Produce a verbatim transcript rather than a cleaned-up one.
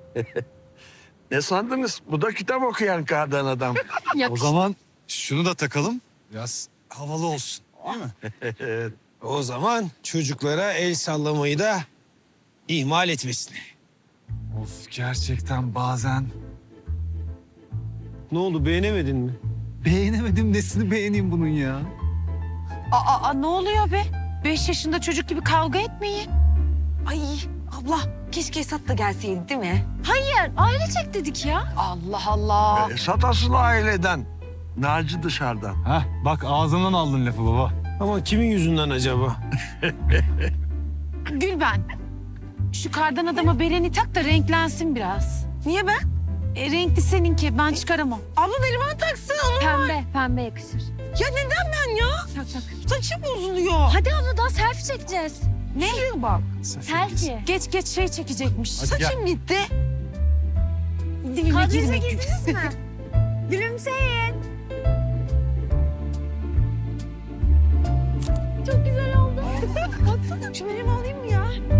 Ne sandınız? Bu da kitap okuyan kardan adam. O zaman şunu da takalım. Biraz havalı olsun. Değil mi? O zaman çocuklara el sallamayı da ihmal etmesin. Of gerçekten bazen Ne oldu, beğenemedin mi? beğenemedim, nesini beğeneyim bunun ya? Aa, aa, ne oluyor be? Beş yaşında çocuk gibi kavga etmeyin. Ay abla keşke Esat da gelseydi değil mi? Hayır, ailecek dedik ya. Allah Allah. Esat asıl aileden. Naci dışarıdan. Heh, bak ağzından aldın lafı baba. Ama kimin yüzünden acaba? Gülben, şu kardan adama bereni tak da renklensin biraz. Niye ben? E, renkli seninki, ben çıkaramam. Abla Neriman taksın onu. Pembe, pembe yakışır. Ya neden ben ya? Tak tak. Saçım bozuluyor. Hadi abla daha selfie çekeceğiz. Ne? Şuraya bak. Selfie. Geç geç şey çekecekmiş. Hadi gel. Saçım gitti. Dibime Kadraja girme. girdiniz mi? Gülümseyin. Çok güzel oldu. Şu benim alayım mı ya?